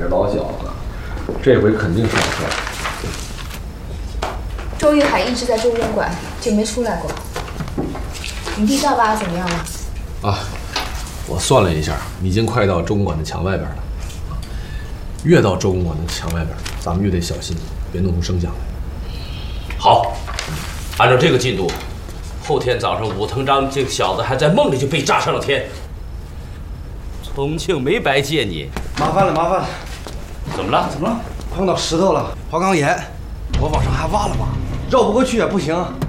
老小子，这回肯定是个事儿。 周玉海一直在中公馆，就没出来过。你弟赵爸怎么样了？ 啊，我算了一下，已经快到中馆的墙外边了。越到中馆的墙外边，咱们越得小心，别弄出声响来。 好，按照这个进度，后天早上武藤章这个小子还在梦里就被炸上了天。重庆没白借你， 麻烦了，麻烦了。 怎么了？ 怎么了？碰到石头了，花岗岩，我往上还挖了挖，绕不过去也不行。